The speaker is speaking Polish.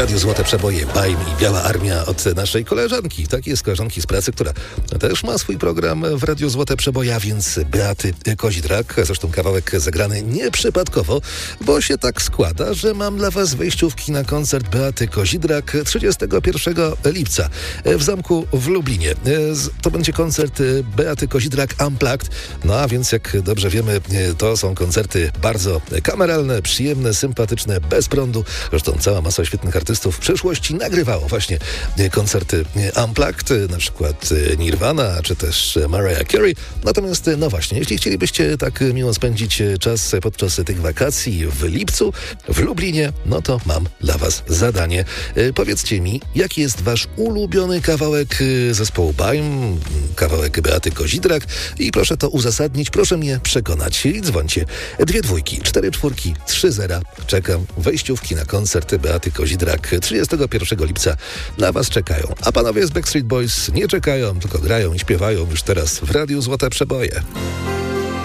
Radiu Złote Przeboje, Baim i Biała Armia od naszej koleżanki. Takiej jest koleżanki z pracy, która też ma swój program w Radiu Złote Przeboje, a więc Beaty Kozidrak. Zresztą kawałek zagrany nieprzypadkowo, bo się tak składa, że mam dla was wejściówki na koncert Beaty Kozidrak 31 lipca w Zamku w Lublinie. To będzie koncert Beaty Kozidrak Unplugged. No a więc jak dobrze wiemy, to są koncerty bardzo kameralne, przyjemne, sympatyczne, bez prądu. Zresztą cała masa świetnych artystów w przeszłości nagrywało właśnie koncerty Unplugged, na przykład Nirvana, czy też Mariah Carey. Natomiast, no właśnie, jeśli chcielibyście tak miło spędzić czas podczas tych wakacji w lipcu w Lublinie, no to mam dla was zadanie. Powiedzcie mi, jaki jest wasz ulubiony kawałek zespołu Baim, kawałek Beaty Kozidrak i proszę to uzasadnić, proszę mnie przekonać. I dzwońcie 2 dwójki, 4 czwórki, 3 zera. Czekam. Wejściówki na koncert Beaty Kozidrak 31 lipca na was czekają. A panowie z Backstreet Boys nie czekają, tylko grają i śpiewają już teraz w Radiu Złote Przeboje.